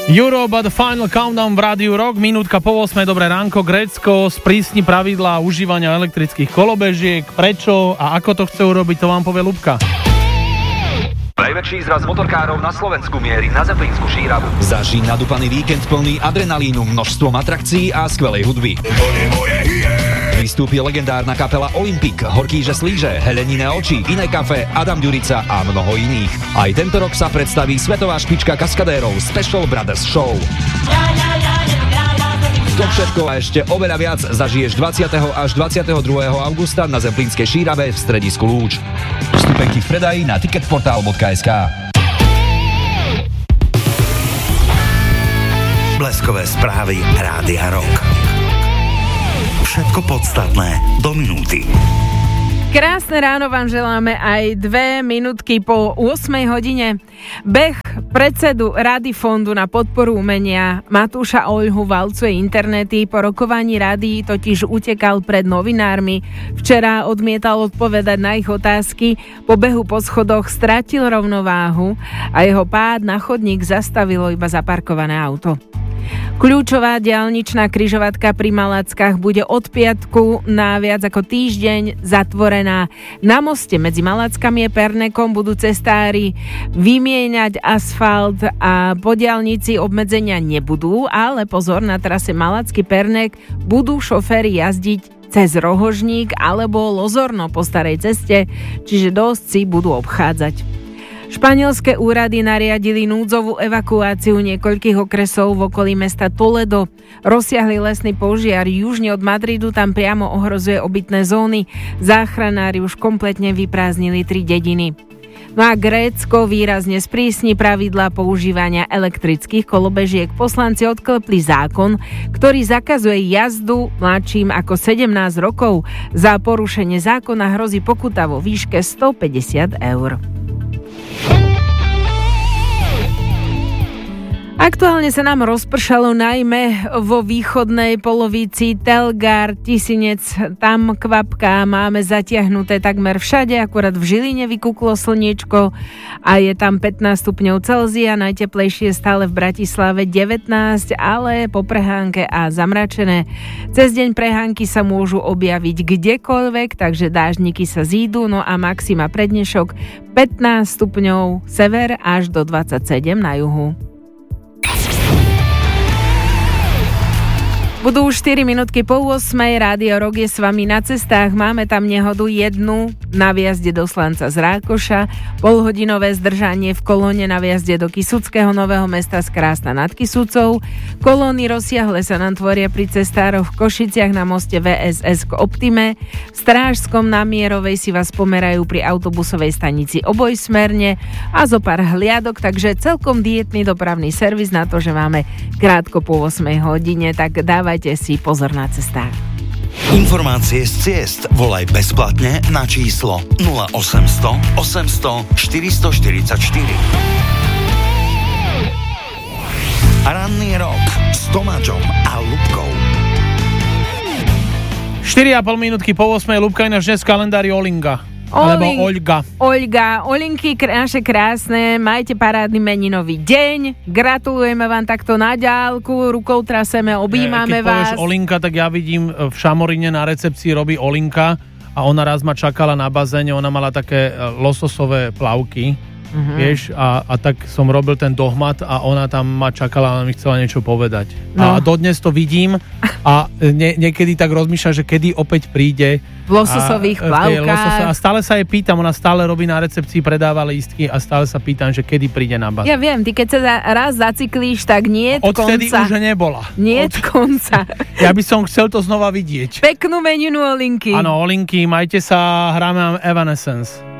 Europe The Final Countdown v Rádiu Rock, minútka po 8, dobré ránko. Grécko sprísni pravidlá užívania elektrických kolobežiek. Prečo a ako to chce urobiť, to vám povie Ľubka. Najväčší zraz motorkárov na Slovensku mierí na Zemplínsku šíravu. Zažij nadúpaný víkend plný adrenalínu, množstvom atrakcií a skvelej hudby. Vystúpi legendárna kapela Olympic, Horkýže Slíže, Helenine oči, Iné kafe, Adam Ďurica a mnoho iných. Aj tento rok sa predstaví svetová špička kaskadérov Special Brothers Show. To všetko a ešte oveľa viac zažiješ 20. až 22. augusta na Zemplínskej šírave v stredisku Lúč. Vstupenky v predaji na ticketportal.sk. Bleskové správy Rádia Rock. Všetko podstatné do minúty. Krásne ráno vám želáme aj 2 minútky po 8 hodine. Beh predsedu Rady fondu na podporu umenia Matúša Oľhu valcuje internety. Po rokovaní rady totiž utekal pred novinármi. Včera odmietal odpovedať na ich otázky. Po behu po schodoch stratil rovnováhu a jeho pád na chodník zastavilo iba zaparkované auto. Kľúčová diaľničná križovatka pri Malackách bude od piatku na viac ako týždeň zatvorená. Na moste medzi Malackami a Pernekom budú cestári vymieňať asfalt a po diaľnici obmedzenia nebudú, ale pozor, na trase Malacký Pernek budú šoféri jazdiť cez Rohožník alebo Lozorno po starej ceste, čiže dosť si budú obchádzať. Španielské úrady nariadili núdzovú evakuáciu niekoľkých okresov v okolí mesta Toledo. Rozsiahly lesný požiar južne od Madridu tam priamo ohrozuje obytné zóny. Záchranári už kompletne vyprázdnili 3 dediny. No a Grécko výrazne sprísni pravidlá používania elektrických kolobežiek. Poslanci odklepli zákon, ktorý zakazuje jazdu mladším ako 17 rokov. Za porušenie zákona hrozí pokuta vo výške 150 eur. Aktuálne sa nám rozpršalo najmä vo východnej polovici Telgár, Tisinec, tam kvapka, máme zatiahnuté takmer všade, akurát v Žiline vykúklo slniečko a je tam 15 stupňov Celzia, najteplejšie stále v Bratislave 19, ale po prehánke a zamračené. Cez deň prehánky sa môžu objaviť kdekoľvek, takže dážniky sa zídu, no a maxima pre dnešok 15 stupňov sever až do 27 na juhu. Budú už 4 minútky po 8, Rádio Rock je s vami na cestách, máme tam nehodu jednu na viazde do Slanca z Rákoša, polhodinové zdržanie v kolóne na viazde do Kysuckého Nového Mesta z Krásna nad Kysucou, kolóny rozsiahle sa nám tvoria pri cestároch v Košiciach na moste VSS k Optime, v Strážskom na Mierovej si vás pomerajú pri autobusovej stanici obojsmerne a zo pár hliadok, takže celkom dietný dopravný servis na to, že máme krátko po 8 hodine, tak dávajte si pozor na cestách. Informácie z ciest volaj bezplatne na číslo 0800 800 444. Ranný rok s Tomáčom a Ľubkou. 4,5 minútky po 8, Ľubka, ináč dnes kalendári Olinga. Alebo Oľga. Olinky naše krásne, majte parádny meninový deň, gratulujeme vám takto na diaľku, rukou traseme, objímame vás. Keď povieš Olinka, tak ja vidím v Šamoríne na recepcii robí Olinka a ona raz ma čakala na bazéne, ona mala také lososové plavky, vieš, a tak som robil ten dohmat a ona tam ma čakala, ona mi chcela niečo povedať. No. A dodnes to vidím a niekedy tak rozmýšľam, že kedy opäť príde v lososových plavkách. A stále sa jej pýtam, ona stále robí na recepcii, predáva lístky a stále sa pýtam, že kedy príde na bazén. Ja viem, ty keď sa raz zacyklíš, tak nie konca. Odtedy už nebola. Nie konca. Ja by som chcel to znova vidieť. Peknú meninu Olinky. Áno, Olinky, majte sa, hráme Evanescence.